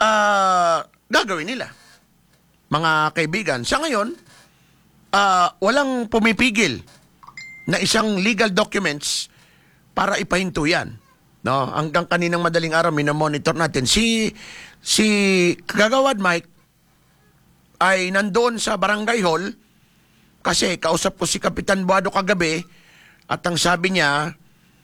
gagawin nila. Mga kaibigan, sa ngayon, walang pumipigil na isang legal documents para ipahinto yan. No? Hanggang kaninang madaling araw, minamonitor natin. Si Kagawad Mike ay nandoon sa barangay hall kasi kausap ko si Kapitan Buado kagabi at ang sabi niya,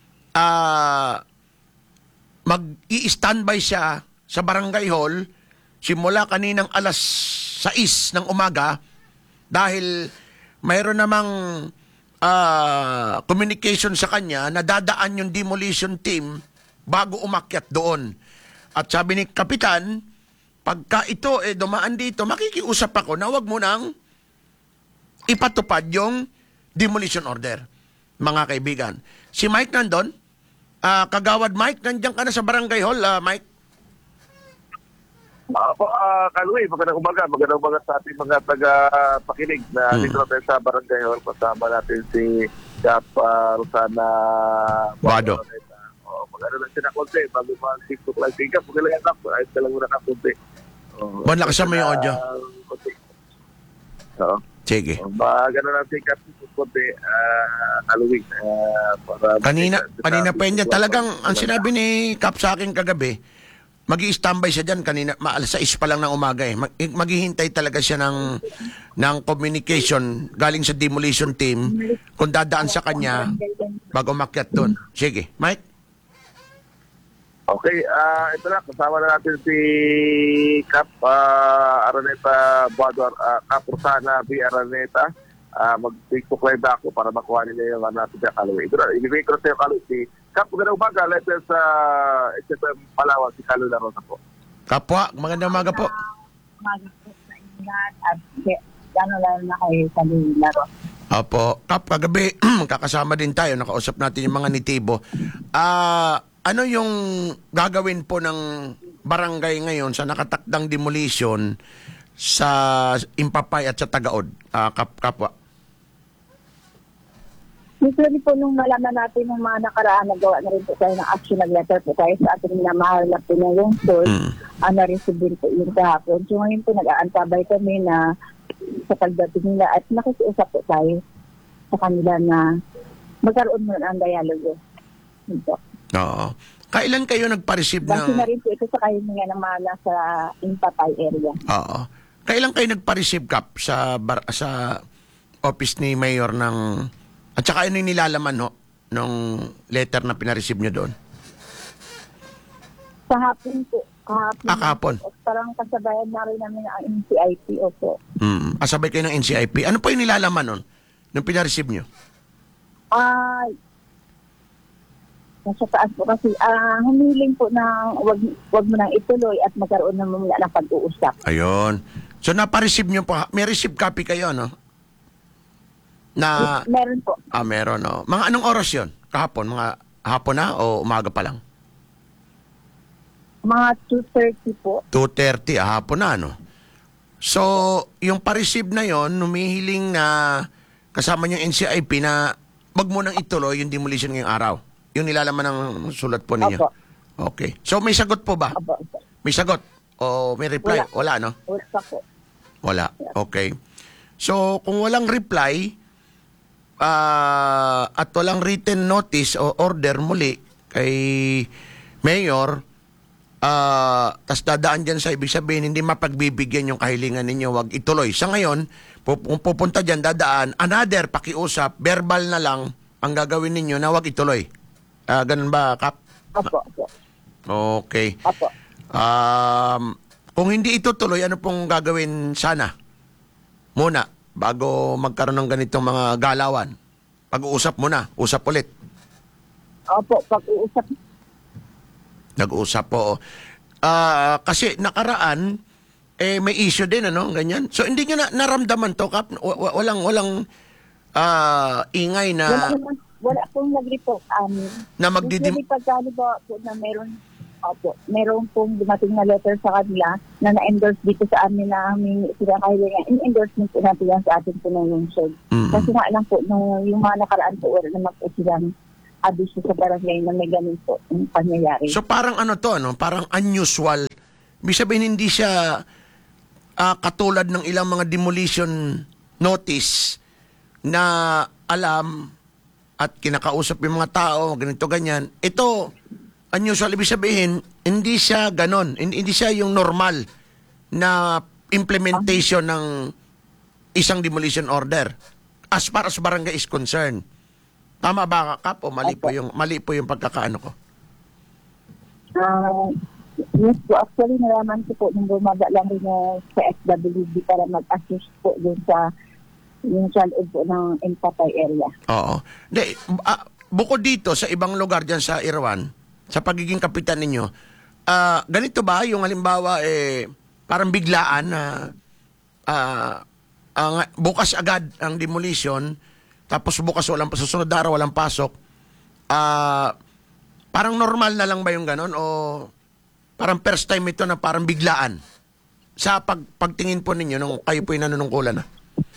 mag-i-standby siya sa barangay hall simula kaninang alas 6 ng umaga dahil mayroon namang communication sa kanya na dadaan yung demolition team bago umakyat doon. At sabi ni Kapitan, pagka ito dumaan dito, makikiusap ako na wag mo nang ipatupad yung demolition order. Mga kaibigan. Si Mike nandun? Kagawad Mike, nandiyan ka na sa barangay hall, Mike? Kalwi, magandang umaga sa ating mga taga-pakinig na dito natin sa barangay hall. Kasama natin si Cap Rosana Buado. Maganda lang siya na konti bago mag-tiktok lang si Cap. Magalang yan lang, ayos ka lang muna na konti. Buwan, lakasan mo yung audio. Oo. Sige. Maganda lang si Cap konti, Kalwi. Kanina pa yun yan. Talagang, ang sinabi ni Cap sa akin kagabi, mag-i-standby siya dyan kanina, alas 6 pa lang ng umaga eh. Maghihintay talaga siya ng communication galing sa demolition team kung dadaan sa kanya bago makyat doon. Sige, Mike? Okay, ito na, kasama na natin si Cap Araneta Buador, Cap Rosana B. Araneta. Mag-tiktok live ako para makuha nila yung natin sa Kalaway. Ito na, ibigay ko na sa iyo, Kalaway. Si Cap, magandang umaga. Letter sa SFM Palawan, si Kalaway Larosa po. Kapwa, magandang umaga po. Umaga po sa inyo lahat at gano'n lang na kayo sa Larosa. Opo. Kap, kagabi, kakasama din tayo. Nakausap natin yung mga nitibo. Ano yung gagawin po ng barangay ngayon sa nakatakdang demolition sa Impapay at sa Tagaod? Kapwa. Usually po nung malaman natin ng mga nakaraan, nagawa na rin po tayo ng action letter po tayo sa ating minamahal na Pinoyong Soul. Na-receive din po yung kahapon. So ngayon po nag-aantabay kami na sa pagdating nila at nakikiusap po tayo sa kanila na magkaroon mo ng dialogo. Ito. Oo. Kailan kayo nagpa-receive ng... Kasi na rin po ito sa kayo nga ng mga nasa Impapay area. Oo. Kailan kayo nagpa-receive, Kap, sa office ni Mayor ng... At saka ano yung nilalaman, ho, nung letter na pinareceive nyo doon? Sa hapon po. Kahapon. Parang kasabayan na rin namin ang NCIP, opo. Asabay kayo ng NCIP. Ano po yung nilalaman nun, nung pinareceive nyo? Nasa taas po kasi humiling po na wag mo nang ituloy at magkaroon na muna ng pag-uusap. Ayun. So napa-receive nyo po, may receive copy kayo, no? Na, meron po. Meron, no? Mga anong oras yun? Kahapon? Mga hapon na o umaga pa lang? Mga 2:30 po. 2:30, hapon na, no? So, yung pa-receive na yon, humihiling na kasama niyong NCIP na wag mo nang ituloy yung demolition ngayong araw. Yung nilalaman ng sulat po ninyo. Opo. Okay. So, may sagot po ba? Opo. May sagot? O may reply? Wala, no? Wala pa po. Wala. Okay. So, kung walang reply, at walang written notice o order muli kay Mayor, tas dadaan dyan sa ibig sabihin, hindi mapagbibigyan yung kahilingan ninyo, wag ituloy. Sa ngayon, kung pupunta dyan, dadaan, another pakiusap, verbal na lang ang gagawin ninyo na wag ituloy. Ganun ba, Kap? Opo. Okay. Opo. Kung hindi ito tuloy, ano pong gagawin sana? Muna, bago magkaroon ng ganitong mga galawan. Pag-uusap muna, usap ulit. Opo, pag-uusap. Nag-uusap po. Kasi nakaraan, may issue din, ano, ganyan. So, hindi nyo naramdaman to, Kap? Walang ingay na... Wala pong nag-report na usually pagkaliba po na meron pong dumating na letter sa kanila na na-endorse dito sa amin na sila kailangan in-endorsement po natin yan sa ating Pinoyong Soul. Kasi nga lang po, yung mga nakaraan po, wala naman po silang abiso sa barangay na may ganun po yung pangyayari. So parang ano to, no? Parang unusual Ibig sabihin, hindi siya katulad ng ilang mga demolition notice na alam at kinakausap yung mga tao, ganito, ganyan. Ito, unusual, ibig sabihin, hindi siya ganon. Hindi siya yung normal na implementation ng isang demolition order as far as barangay is concerned. Tama ba, Kap? O mali po yung pagkakaano ko? Yes po, actually nalaman ko po nung bumaga lang rin sa SWD para mag-assist po dun sa yung loob po ng Empatay area. Oo. Bukod dito, sa ibang lugar dyan sa Irawan, sa pagiging kapitan ninyo, ganito ba yung halimbawa parang biglaan na bukas agad ang demolition, tapos bukas walang susunod na araw walang pasok, parang normal na lang ba yung ganon o parang first time ito na parang biglaan sa pagtingin po ninyo nung kayo po yung nanunungkulan na?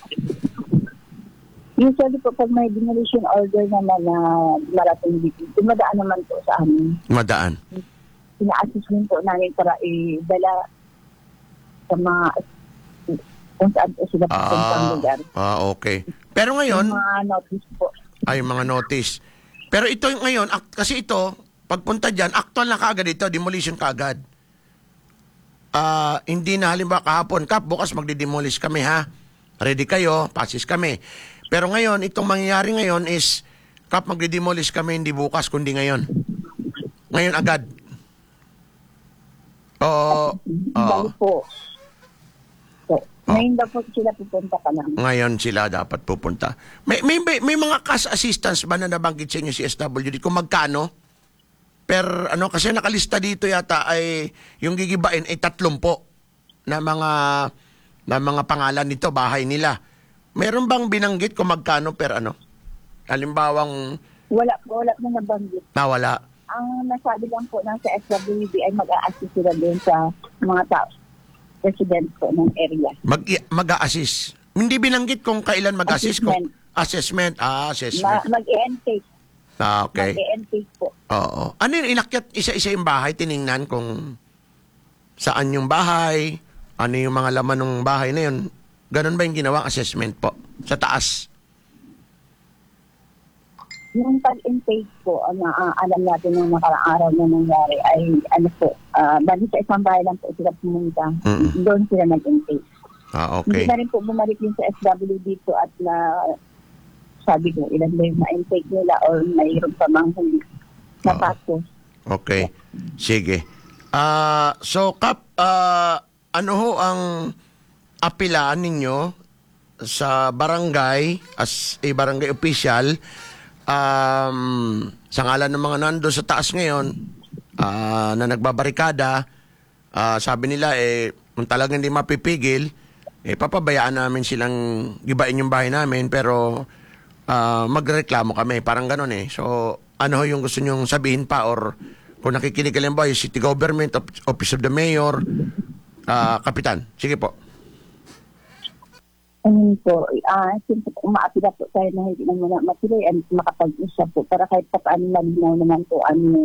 Usually po pag may demolition order naman na marating dito, dumadaan naman po sa amin. Madaan. Ina-assist din po namin para idala sa mga kung saan po sila pupuntang lugar. Okay. Pero ngayon, Yung mga notice po. ay mga notice. Pero ito ngayon, kasi ito, pagpunta dyan, actual na kaagad ito, demolition kaagad. Hindi na halimbawa kahapon, Kap, bukas magdi-demolish kami ha. Ready kayo, pasis kami. Pero ngayon, itong mangyayari ngayon is, Kap, magdi-demolish kami hindi bukas, kundi ngayon. Ngayon agad. Dahil po. Ngayon daw po sila pupunta ka lang. Ngayon sila dapat pupunta. May mga cash assistance ba na nabanggit sa inyo si SWD? Kung magkano? Kasi nakalista dito yata ay yung gigibain ay 30 na mga pangalan nito, bahay nila. Meron bang binanggit kung magkano per ano? Halimbawang Wala na nabanggit. nawala. Ang nasabi lang po ng sa SWD ay mag-a-assist sila din sa mga tao, resident po ng area. Mag-a-assist. Hindi binanggit kung kailan mag-assist. Assessment. Assessment. Mag-e-intake. Okay. Mag-e-intake po. Oo. Ano yung inakyat isa-isa yung bahay? Tiningnan kung saan yung bahay, ano yung mga laman ng bahay na yun. Ganun ba yung ginawang assessment po? Sa taas? Yung pag-intake po, alam natin nung nakaraang araw na nangyari ay bali sa isang bahay lang po sila pumunta. Doon sila nag-intake. Okay. Hindi na rin po bumalik din sa SWD po at sabi ko, ilan ba yung na-intake nila or mayroon pa mang hindi napasok. Okay. Sige. So, Kap, ano ho ang apilaan ninyo sa barangay as a barangay official sa ngalan ng mga nando sa taas ngayon na nagbabarikada, sabi nila kung talagang hindi mapipigil, papabayaan namin silang gibain yung bahay namin pero magreklamo kami, parang gano'n So, ano yung gusto nyong sabihin pa or kung nakikinig ka lang ba yung City Government, Office of the Mayor, Kapitan, sige po. Ayun po, siyempre umaapila po tayo na hindi na muna matuloy at makapag-usap po para kahit pa paano malinaw naman po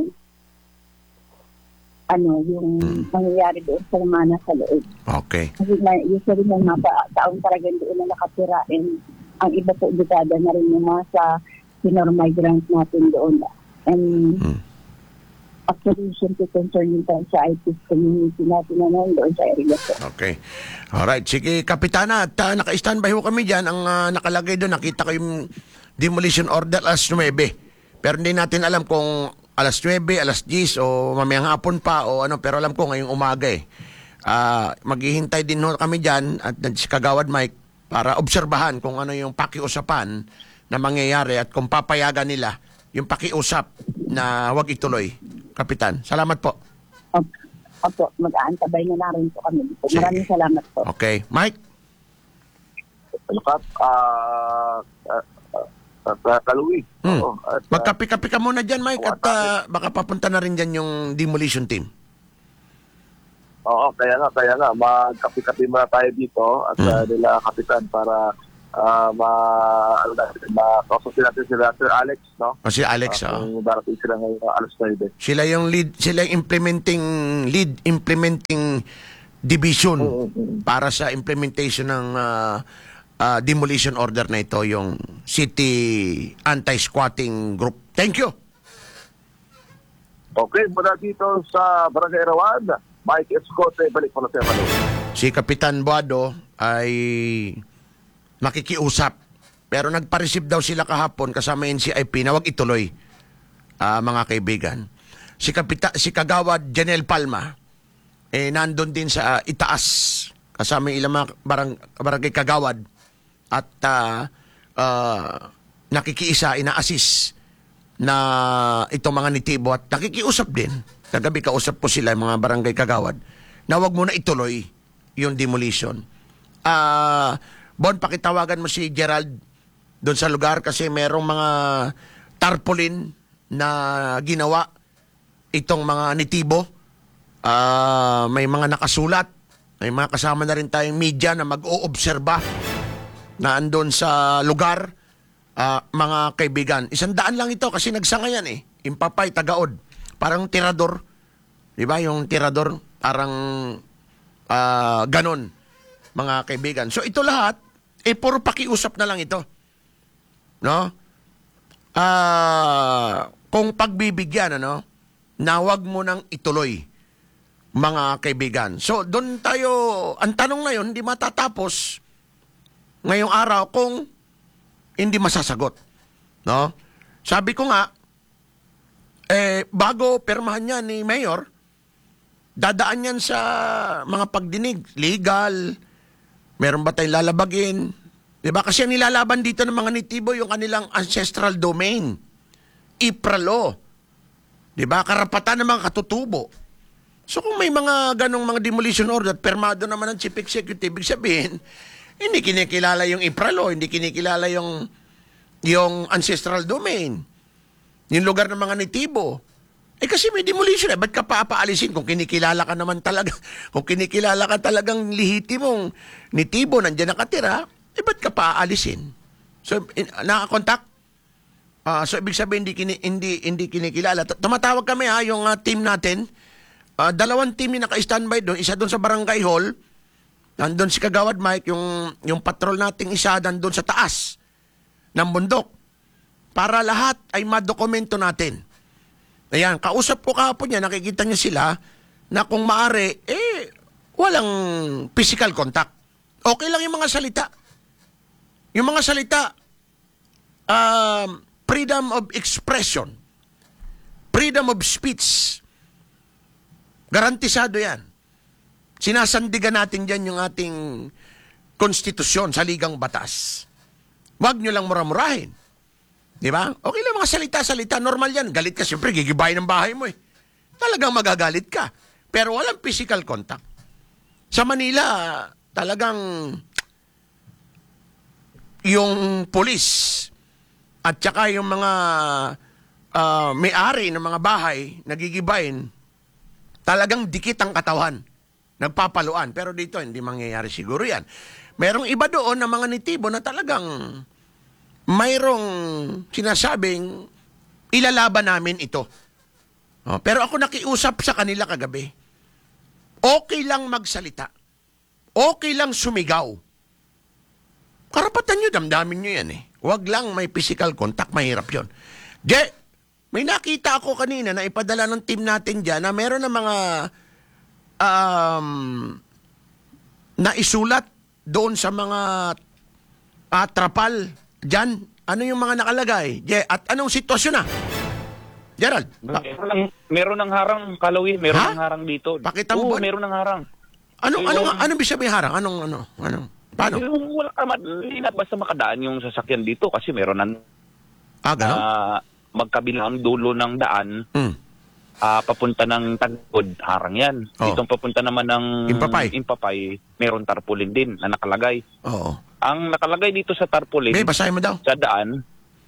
yung mangyayari doon sa mga nasa loob. Okay. Kasi usually yung mga taong talagang doon na nakatira and ang iba po dekada na rin yung mga sa senior migrant natin doon. And actually, siyempre concerning tayo sa IPs community natin na doon sa area po. Okay. Alright. Sige, Kapitana. At naka-standby ho kami dyan. Ang nakalagay doon, nakita ko yung demolition order alas 9. Pero hindi natin alam kung alas 9, alas 10 o mamayang hapon pa o ano. Pero alam ko ngayong umaga maghihintay din ho kami dyan at si Kagawad Mike para obserbahan kung ano yung pakiusapan na mangyayari at kung papayagan nila yung pakiusap na huwag ituloy. Kapitan, salamat po. Opo, mag-aantabay na rin po kami dito. Maraming salamat po. Okay. Mike? Kaluwi. Magkapi-kapi ka muna dyan, Mike, at baka papunta na rin dyan yung demolition team. Oo, kaya nga. Magkapi-kapi muna tayo dito at nila kapitan para makausapin natin sila Sir Alex, no? O si Alex, Kung darating sila ngayong alas 9. Sila yung lead implementing division para sa implementation ng demolition order na ito, yung City Anti-Squatting Group. Thank you. Okay, mula dito sa Barangay Rawan, Mike Escote, balik po na sa Malo. Si Kapitan Buado ay makikiusap. Pero nagpa-receive daw sila kahapon kasama NCIP na wag ituloy, mga kaibigan. Si Kagawad Janel Palma, nandun din sa itaas kasama yung ilang mga barangay kagawad at nakikiisa, ina-assist na itong mga nitibo at nakikiusap din. Kagabi kausap ko sila, mga barangay kagawad, na wag muna ituloy yung demolition. Bon, pakitawagan mo si Gerald doon sa lugar kasi merong mga tarpaulin na ginawa itong mga nitibo. May mga nakasulat, may mga kasama na rin tayong media na mag-oobserba na andon sa lugar. Mga kaibigan, 100 lang ito kasi nagsangayan Impapay, Tagaod. Parang tirador. Di ba? Yung tirador, parang ganon, mga kaibigan. So ito lahat, puro pakiusap na lang ito. No? Kung pagbibigyan, na wag mo nang ituloy, mga kaibigan. So doon tayo, ang tanong na yun, hindi matatapos ngayong araw kung hindi masasagot. No? Sabi ko nga, bago permahan yan ni Mayor, dadaan yan sa mga pagdinig. Legal, meron ba tayong lalabagin? Diba? Kasi ang nilalaban dito ng mga nitibo yung kanilang ancestral domain. IPRA law. Diba? Karapatan ng mga katutubo. So kung may mga ganong mga demolition order, permado naman ng Chief Executive, ibig sabihin, hindi kinikilala yung IPRA law, hindi kinikilala yung ancestral domain, yung lugar ng mga nitibo. Kasi may demolition ba't ka papaalisin kung kinikilala ka naman talaga, kung kinikilala ka talagang lehitimong nitibo, nandiyan nakatira, ba't ka paalisin? So, nakakontak? So, ibig sabihin, hindi kinikilala. Tumatawag kami yung team natin. 2 team yung naka-standby doon, isa doon sa Barangay Hall, nandun si Kagawad Mike, yung patrol nating isa nandun sa taas ng bundok. Para lahat ay madokumento natin. Ayan, kausap ko kahapon niya, nakikita niya sila na kung maaari, walang physical contact. Okay lang yung mga salita. Yung mga salita, freedom of expression, freedom of speech, garantisado yan. Sinasandigan natin dyan yung ating konstitusyon sa ligang batas. Huwag nyo lang mura-murahin. Di ba? Okay lang mga salita-salita. Normal yan. Galit ka, siyempre, gigibayin ng bahay mo Talagang magagalit ka. Pero walang physical contact. Sa Manila, talagang yung polis at saka yung mga may-ari ng mga bahay, nagigibayin, talagang dikit ang katawan. Nagpapaluan. Pero dito, hindi mangyayari siguro yan. Merong iba doon na mga nitibo na talagang mayroong sinasabing ilalaban namin ito. Pero ako nakiusap sa kanila kagabi. Okay lang magsalita. Okay lang sumigaw. Karapatan nyo, damdamin nyo yan Huwag lang may physical contact, mahirap yun. May nakita ako kanina na ipadala ng team natin dyan na meron ng mga na isulat doon sa mga trapal dyan. Ano yung mga nakalagay? At anong sitwasyon na? Gerald? Meron ng harang, Kalawi. Meron ng harang dito. Pakita mo ba? Meron ng harang. Anong bisa may harang? Paano? Wala ka linat basta makadaan yung sasakyan dito kasi meron ng gano'n? Magkabilang dulo ng daan. Papunta ng Tagod, harang yan. Ditong papunta naman ng Impapay, meron tarpaulin din na nakalagay. Oo. Ang nakalagay dito sa tarpaulin, basahin mo daw. sa daan,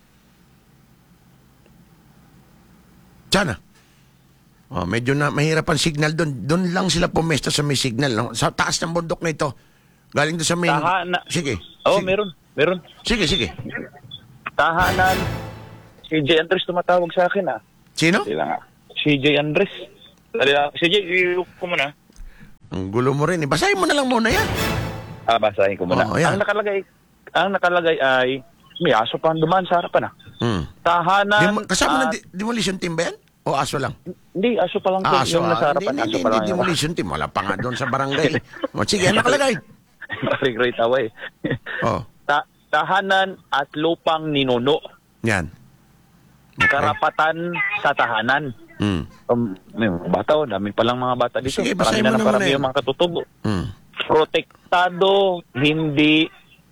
Sana. Medyo na mahirap ang signal doon. Doon lang sila pumesta sa may signal. No? Sa taas ng bundok na ito. Galing doon sa may... Sige. Sige. Meron. Meron. Sige. Tahanan. Si J. Andres tumatawag sa akin, ah. Sino? Sila nga. Si J. Andres. Dali lang. Si J, i-off ko muna. Ang gulo mo rin. Basahin mo na lang muna yan. Basahin ko muna. Oo, yan. Ang nakalagay ay may aso pang dumaan sa harapan, ah. Tahanan. Kasama ng demolition team ba yan? O aso lang? Hindi, aso pa lang to. Aso, yung nasa harapan. Hindi, Aso pa lang. demolition team. Wala pa nga doon sa barangay. O, sige, ano nakalagay? Great away. Oh, Tahanan at lupang ninuno. yan. Okay. Karapatan sa tahanan. May mga bata, dami palang mga bata dito. Sige, Marami basahin mo na ng naman parami eh. yung mga katutubo. Protektado, hindi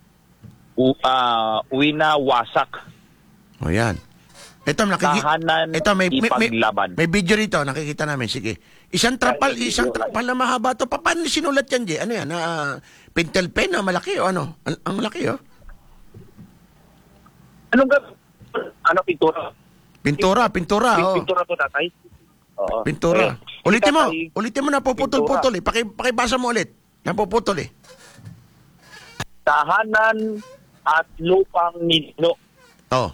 winawasak. O, yan. Ito, Tahanan, ipaglaban. may video rito, nakikita namin. Sige. Isang trapal na mahaba to. Paano sinulat yan, Jay? Ano yan? Pentel pen na malaki o ano? Ang laki, oh. Anong pintura? Pintura, oh. Pintura po, tatay? Oo. Pintura. Ayun. Ulitin mo na, puputol-putol eh. Pakibasa mo ulit. Napuputol eh. Tahanan at lupang ninuno. Oh.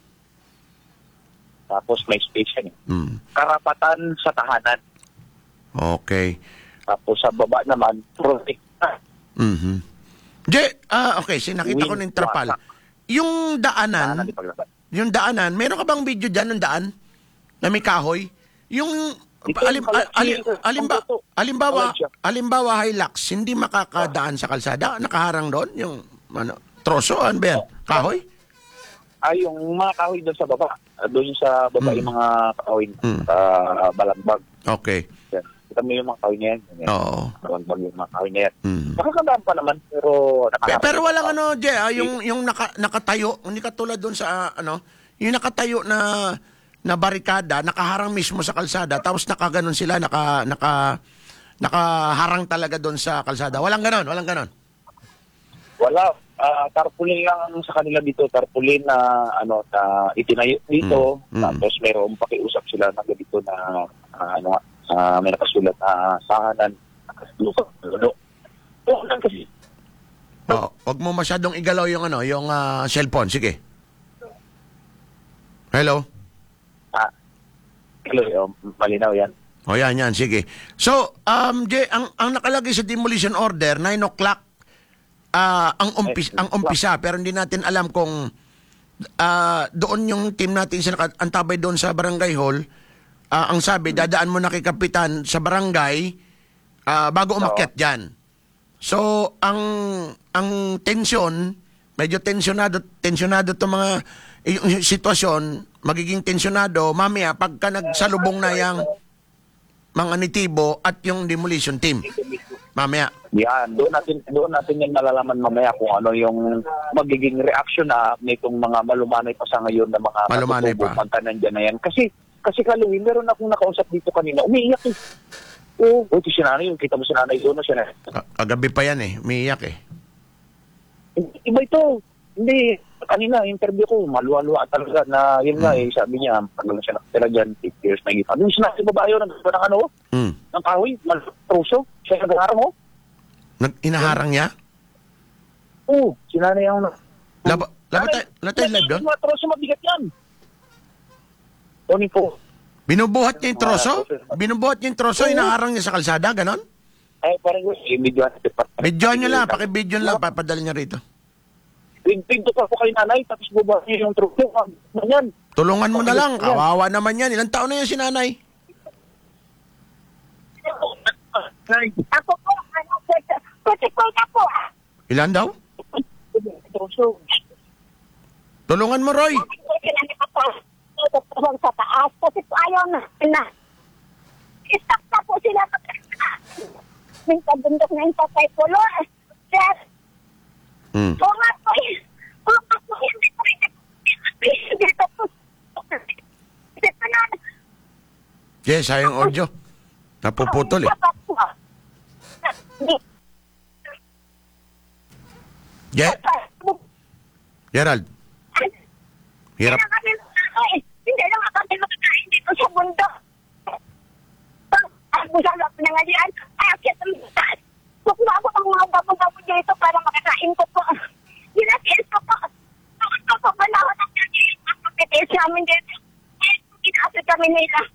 Tapos may space yan. Mm. Karapatan sa tahanan. Okay. Tapos sa baba naman, protekta. Mhm. Okay, sinakita ko ng trapal. Yung Tahanan daanan, ipaglaban. meron ka bang video dyan ng daan? Na may kahoy? Yung, Ito, alimbawa, Hilux, hindi makakadaan sa kalsada? Nakaharang doon? Yung, troso? Ano ba yan? Kahoy? Ay, yung mga kahoy doon sa baba. Doon sa baba yung mga kahoy balagbag. Okay. Yan. Kita mo yung mga kahoy na yan. Oo. Balagbag yung mga kahoy na yan. Mm. Makakandaan pa naman, pero Pero walang yung nakatayo, hindi katulad doon sa yung nakatayo na barikada, nakaharang mismo sa kalsada, tapos nakaganon sila, nakaharang talaga doon sa kalsada. Walang ganon. Wala. Tarpaulin lang sa kanila dito. Tarpaulin na itinayo dito. Tapos mayroong pakiusap sila na dito na may nakasulat na sahanan. Kasi. Wag mo masyadong igalaw yung cellphone. Sige. Hello. Hello, malinaw yan. O yan, sige. So, Jay, ang nakalagay sa demolition order, 9 o'clock, ang umpisa, pero hindi natin alam kung doon yung team natin sa antabay doon sa barangay hall, ang sabi, dadaan mo na kay kapitan sa barangay bago umakyat dyan. So, ang tension, medyo tensionado itong mga yung sitwasyon, magiging tensionado mamaya pagka nagsalubong na yung mga nitibo at yung demolition team. Mamaya. Yan, doon natin yung nalalaman mamaya kung ano yung magiging reaction nitong mga malumanay pa sa ngayon na mga malumanay pa. Pagka nandyan na yan. Kasi Kaluwi, meron akong nakausap dito kanina, umiiyak eh. Oo, ito si nanay, kita mo si nanay doon na siya na. Kagabi pa yan eh, umiiyak eh. Iba ito. Hindi, kanina, interview ko, maluwa-luwa talaga na yun nga eh, sabi niya, tagal na siya nakatira dyan, 8 years na gita. Yung sinabi babae yun, nagsabi ng ng kahoy, truso, siya nag-harang Inaharang niya? Oo, sinanay ang... Labat tayo live doon? Mga truso, mabigat yan. Tony po. Binubuhat niya yung troso? Inaharang niya sa kalsada, ganon? Ay, parang medyo... Videoan niyo lang, pakibidyo lang, papadala niya rito. Pinto pa po kay nanay, tapos bubuhat niya yung truso. Yan. Tulungan mo na lang, kawawa naman yan. Ilang taon na yan si nanay? Ako po, 44 na po. Ilan daw? Truso. Tulungan mo, Roy. Sa taas, kasi po ayaw na. Stop na po sila. May kabundok na yung tatay po, Lord. Sir, oo nga po eh. Dito po. Dito na. Yes, sayang audio. Napuputol eh. Gerald. Hirap. Hindi lang kami makakain dito sa bundok. Ang busalap na nga diyan, akit ang taas. Bukla ako ang mga gabo-gabo dito para makakain ko po. Ginatiis ko po namin dito. Inaasat kami nila.